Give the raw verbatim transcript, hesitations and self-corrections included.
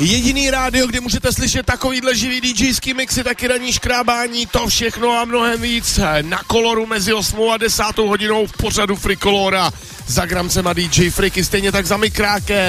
Jediný rádio, kde můžete slyšet takovýhle živý DJský mixy, taky ranní škrábání, to všechno a mnohem víc na Koloru mezi osmou a desátou hodinou v pořadu Frikolora za Gramcem a D J Friky, stejně tak za mikrákem.